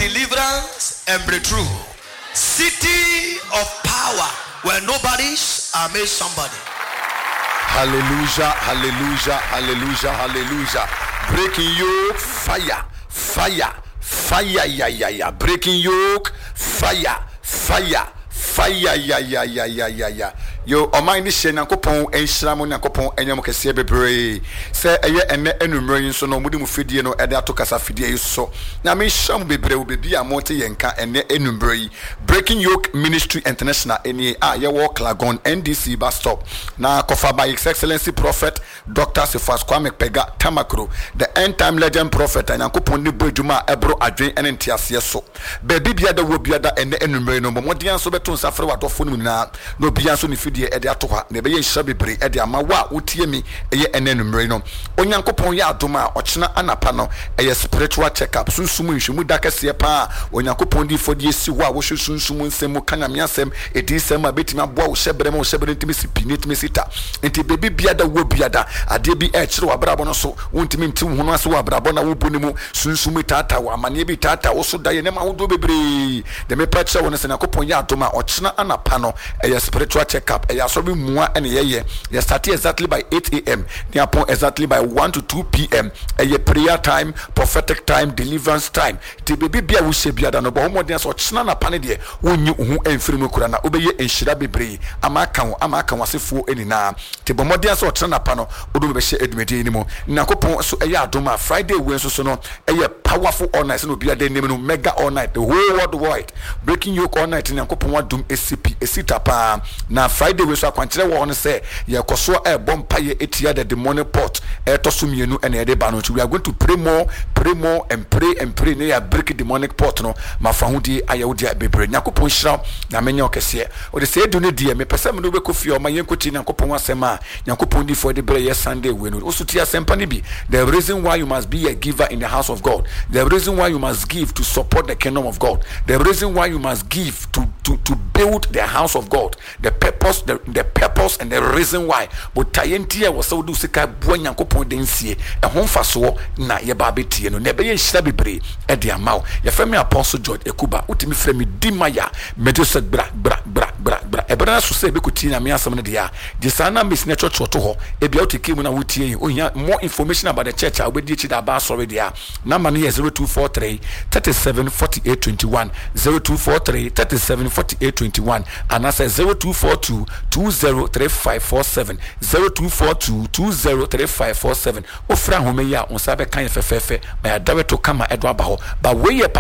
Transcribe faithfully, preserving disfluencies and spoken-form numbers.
deliverance and breakthrough. City of power where nobody's are made somebody. Hallelujah, hallelujah, hallelujah, hallelujah. Breaking yoke, fire, fire, fire, ya, ya, ya. Breaking yoke, fire, fire, fire, ya, ya, ya, ya, ya, ya. Yo, o mind this na kopon enhira mo na kopon enyam kese bebre se eye ene enumre yin so no mudi mu fidie no ede atokasa fidie yi so na me sham bebre obebi amote yenka ene enumre yi. Breaking Yoke Ministry International eni a ye wo Klagon N D C bus stop na kofa by His Excellency Prophet Doctor Sefas Kwame Pega Tamakro, the end time legend prophet and kopon ni bodwuma ebro adwen ene ntiase so bebi bia da wo bia da ene enumre no momodian so beton safre wadofo no na no bia so ni die ede atoha na be ye nhya bebre ede ama wa wotie mi eye enenumre no onyankopon ye adoma ochena anapa no eye spiritual check up sunsumu nhwemu dakase pa onyankopon di fodie si wa wo sunsumu nsem kana me asem edi sem abetimi aboa wo hyebre ma wo hyebre ntimi sipini ntimi sita enti bebi biada wo biada ade bi e kire wa brabo no so wontimi ntim hono ase wa brabo na wo boni mu sunsumu tata wa amane bi tata wo so daye ne ma wo do bebre de me preacher wo ne se nakopon ye adoma ochena anapa no eye spiritual check up ya so be mua ene ye ye start exactly by eight a m ni upon exactly by one to two p m a prayer time, prophetic time, deliverance time. Ti bebi bia wo hye bia da no bo homodin so chena na pane de wonyi hu emfiri mu kura na obeye enhira bebre ama kan ama kan wasefo enina ti bomodin so chena na pa no odo be hye edumedi ni mu nakopon so eye adoma Friday we so so no eye powerful all night no bia de nim no mega all night the whole world wide Breaking Yoke all night nakopon wadum S C P esita pa na Friday we so akwankyere wo no say ye koso e bompa ye etia the demonic pot e to so mienu ene e de ba no. We are going to pray more, pray more and pray and pray na ya break demonic pot no mafa hudi ayawudi bebre nyakopon hira na menya okese o de say do ne die me pese me no be kofi o ma yenkoti nyakopon asema nyakopon di for the prayer Sunday we no osuti asempa ni bi. The reason why you must be a giver in the house of God, the reason why you must give to support the kingdom of God, the reason why you must give to to to build the house of God, the purpose the, the purpose and the reason why but tayentia was so do sika bua nyankopon densie e homfa so na ye ba betie no na be ye hira bebre e de amaw ye femi Apostle George Ekuba utimi fremi dimaya medose bra bra bra bra bra e bra so se be kuti na me asem no de ya de sana miss na church to ho e bia utike mu na wutie yin ohia more information about the church a obedi chi da ba sorry de ya number no zero two four three, three seven, four eight two one zero two four three, three seven, four eight two one and that's zero two four two, two zero three five four seven zero two four two, two zero three five four seven ofra home ya on sabe kan fefefe ma ya dawe to kama edwa ba ho ba we